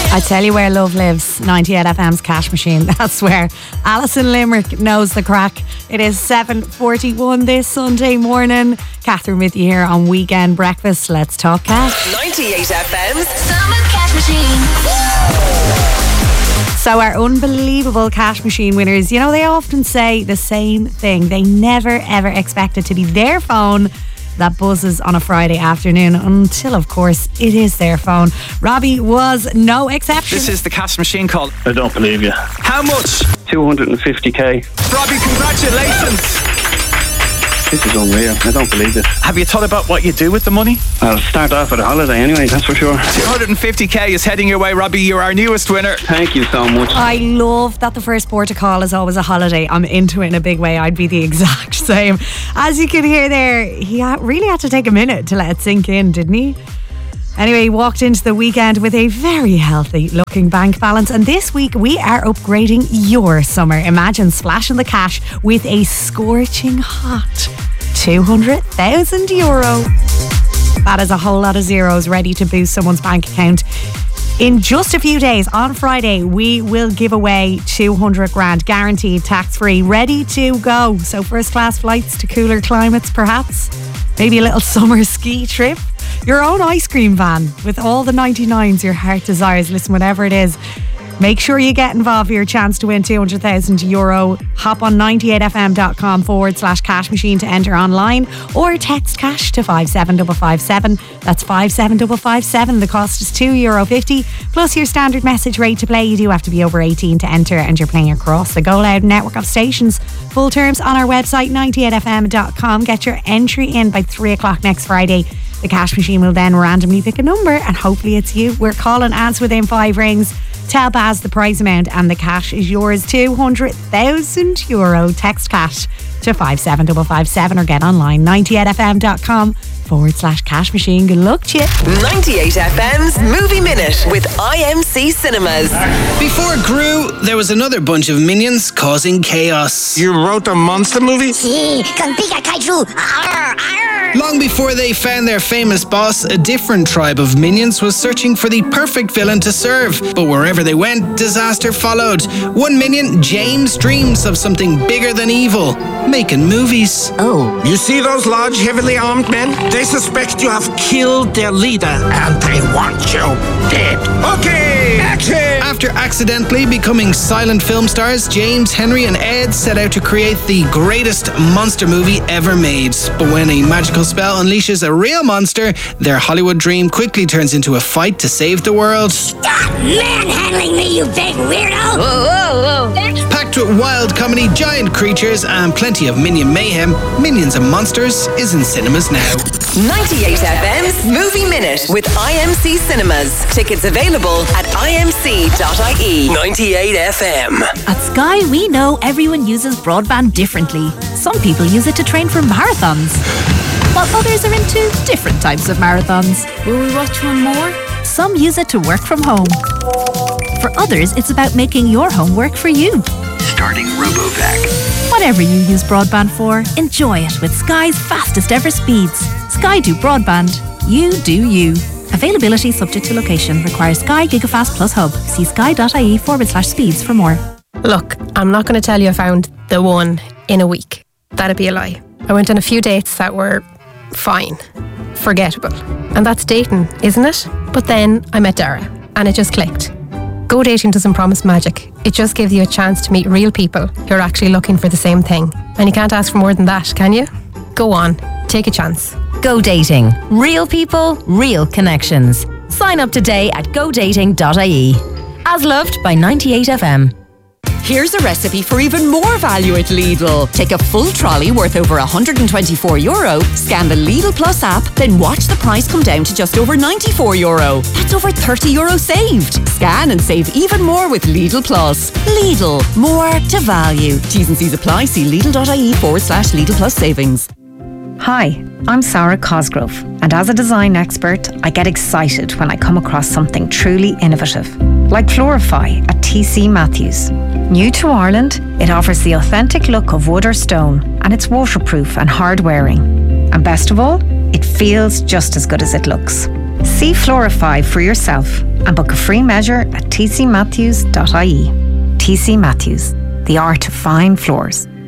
I tell you where love lives, 98 FM's Cash Machine. That's where Alison Limerick knows the crack. It is 7:41 this Sunday morning. Catherine with you here on Weekend Breakfast. Let's talk cash. 98 FM's Summer Cash Machine. So our unbelievable Cash Machine winners, you know, they often say the same thing. They never ever expect it to be their phone that buzzes on a Friday afternoon until, of course, it is their phone. Robbie was no exception. This is the Cash Machine call. I don't believe you. How much? 250k. Robbie, congratulations. This is unreal. I don't believe this. Have you thought about what you do with the money? I'll start off with a holiday anyway, that's for sure. 250k is heading your way, Robbie. You're our newest winner. Thank you so much. I love that the first port of call is always a holiday. I'm into it in a big way. I'd be the exact same. As you can hear there, he really had to take a minute to let it sink in, didn't he? Anyway, he walked into the weekend with a very healthy looking bank balance, and this week we are upgrading your summer. Imagine splashing the cash with a scorching hot €200,000. That is a whole lot of zeros ready to boost someone's bank account. In just a few days, on Friday, we will give away 200 grand, guaranteed, tax-free, ready to go. So first-class flights to cooler climates, perhaps. Maybe a little summer ski trip. Your own ice cream van with all the 99s your heart desires. Listen, whatever it is, make sure you get involved for your chance to win €200,000. Hop on 98fm.com/cash machine to enter online, or text cash to 57557. That's 57557. The cost is €2.50 plus your standard message rate to play. You do have to be over 18 to enter, and you're playing across the Go Loud network of stations. Full terms on our website 98fm.com. Get your entry in by 3 o'clock next Friday. The Cash Machine will then randomly pick a number, and hopefully it's you. We're calling answer within 5 rings. Tell Baz the prize amount and the cash is yours, €200,000. Text cash to 57557 or get online 98fm.com/cash machine. Good luck to you. 98 FM's Movie Minute with IMC Cinemas. Before Gru, there was another bunch of minions causing chaos. You wrote a monster movie? Sí, con Pika Kaiju. Arr, arr. Long before they found their famous boss, a different tribe of minions was searching for the perfect villain to serve. But wherever they went, disaster followed. One minion, James, dreams of something bigger than evil, making movies. Oh. You see those large, heavily armed men? They suspect you have killed their leader, and they want you dead. Okay, action! After accidentally becoming silent film stars, James, Henry and Ed set out to create the greatest monster movie ever made. But when a magical spell unleashes a real monster, their Hollywood dream quickly turns into a fight to save the world. Stop manhandling me, you big weirdo! Whoa, whoa, whoa. Packed with wild comedy, giant creatures and plenty of minion mayhem, Minions and Monsters is in cinemas now. 98 FM's Movie Minute with IMC Cinemas. Tickets available at imc.ie. 98 FM. At Sky, we know everyone uses broadband differently. Some people use it to train for marathons, while others are into different types of marathons. Will we watch one more? Some use it to work from home. For others, it's about making your home work for you. Starting RoboVac. Whatever you use broadband for, enjoy it with Sky's fastest ever speeds. Sky do broadband. You do you. Availability subject to location. Requires Sky Gigafast Plus Hub. See sky.ie/speeds for more. Look, I'm not going to tell you I found the one in a week. That'd be a lie. I went on a few dates that were fine, forgettable. And that's dating, isn't it? But then I met Dara and it just clicked. Go dating doesn't promise magic. It just gives you a chance to meet real people who are actually looking for the same thing. And you can't ask for more than that, can you? Go on, take a chance. Go Dating. Real people, real connections. Sign up today at godating.ie. As loved by 98 FM. Here's a recipe for even more value at Lidl. Take a full trolley worth over €124, scan the Lidl Plus app, then watch the price come down to just over €94. That's over €30 saved. Scan and save even more with Lidl Plus. Lidl, more to value. T's and C's apply. See lidl.ie/Lidl Plus savings. Hi, I'm Sarah Cosgrove, and as a design expert, I get excited when I come across something truly innovative, like Florify at TC Matthews. New to Ireland, it offers the authentic look of wood or stone, and it's waterproof and hard wearing. And best of all, it feels just as good as it looks. See Florify for yourself and book a free measure at tcmatthews.ie. TC Matthews, the art of fine floors.